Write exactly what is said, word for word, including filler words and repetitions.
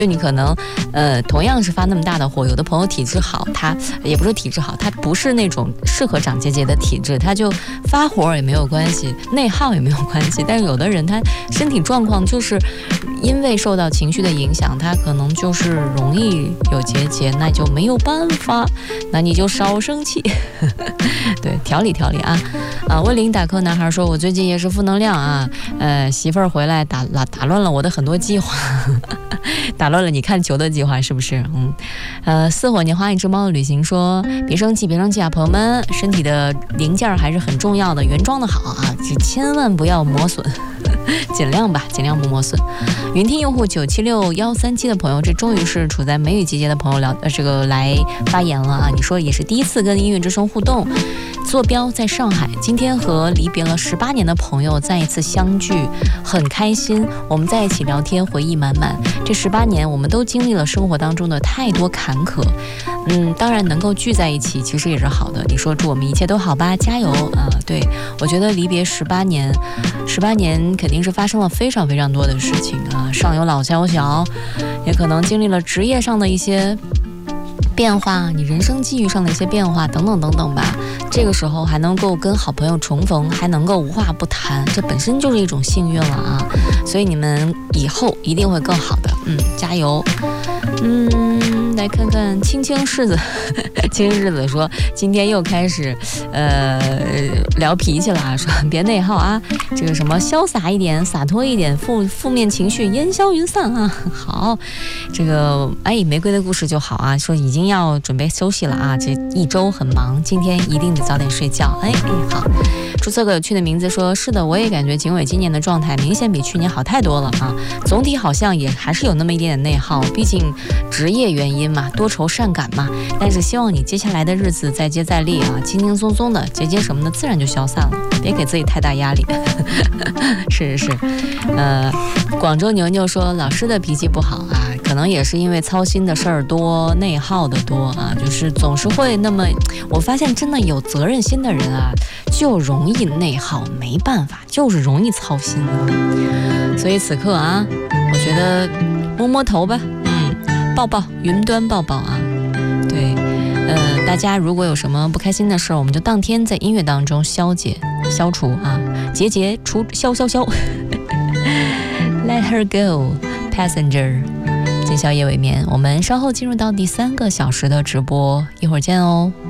就你可能呃同样是发那么大的火，有的朋友体质好，他也不是体质好，他不是那种适合长结节的体质，他就发火也没有关系，内耗也没有关系。但是有的人他身体状况就是因为受到情绪的影响，他可能就是容易有结节，那就没有办法，那你就少生气对，调理调理啊啊！威林打 call 男孩说，我最近也是负能量啊，呃媳妇儿回来打打乱了我的很多计划打乱了你看球的计划是不是？嗯，呃，似火年华一只猫的旅行说，别生气别生气啊，朋友们，身体的零件还是很重要的，原装的好啊，只千万不要磨损尽量吧，尽量不磨损。云听用户九七六一三七的朋友，这终于是处在梅雨季节的朋友聊呃这个来发言了啊！你说也是第一次跟音乐之声互动，坐标在上海，今天和离别了十八年的朋友再一次相聚，很开心。我们在一起聊天，回忆满满。这十八年，我们都经历了生活当中的太多坎坷。嗯，当然能够聚在一起，其实也是好的。你说祝我们一切都好吧，加油啊！对，我觉得离别十八年，十八年肯定是发生了非常非常多的事情啊，上有老下有小，也可能经历了职业上的一些变化，你人生际遇上的一些变化等等等等吧。这个时候还能够跟好朋友重逢，还能够无话不谈，这本身就是一种幸运了啊！所以你们以后一定会更好的，嗯，加油。嗯，来看看青青柿子青青柿子说，今天又开始呃聊脾气了，说别内耗啊，这个什么潇洒一点，洒脱一点，负负面情绪烟消云散啊。好，这个哎玫瑰的故事就好啊，说已经要准备休息了啊，这一周很忙，今天一定得早点睡觉。哎哎好，注册个有趣的名字说，是的，我也感觉景伟今年的状态明显比去年好太多了啊，总体好像也还是有那么一点点内耗，毕竟职业原因嘛，多愁善感嘛，但是希望你接下来的日子再接再厉啊，轻轻松松的结节什么的自然就消散了，别给自己太大压力是是是，呃，广州牛牛说，老师的脾气不好啊，可能也是因为操心的事儿多，内耗的多啊，就是总是会那么，我发现真的有责任心的人啊，就容易内耗，没办法，就是容易操心啊。所以此刻啊，我觉得摸摸头吧，嗯，抱抱，云端抱抱啊。对，呃，大家如果有什么不开心的事儿，我们就当天在音乐当中消解、消除啊，节节除消消消。Let her go, passenger。今宵夜未眠，我们稍后进入到第三个小时的直播，一会儿见哦。